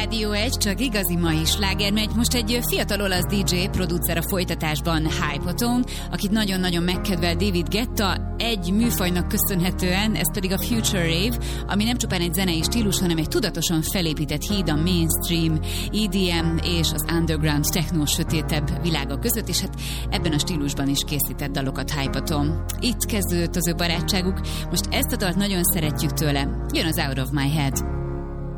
Rádió 1, csak igazi mai sláger megy. Most egy fiatal olasz DJ, producer a folytatásban, Hypotone, akit nagyon-nagyon megkedvel David Guetta, egy műfajnak köszönhetően, ez pedig a Future Rave, ami nem csupán egy zenei stílus, hanem egy tudatosan felépített híd a mainstream, EDM és az underground techno sötétebb világa között, és hát ebben a stílusban is készített dalokat Hypotone. Itt kezdődött az ő barátságuk, most ezt a dalt nagyon szeretjük tőle, jön az Out of My Head.